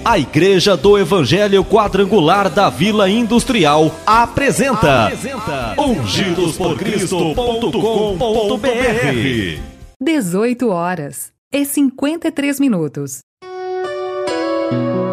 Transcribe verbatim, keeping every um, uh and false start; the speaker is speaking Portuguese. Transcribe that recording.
A Igreja do Evangelho Quadrangular da Vila Industrial apresenta, apresenta ungidos por cristo ponto com ponto b r. dezoito horas e cinquenta e três minutos.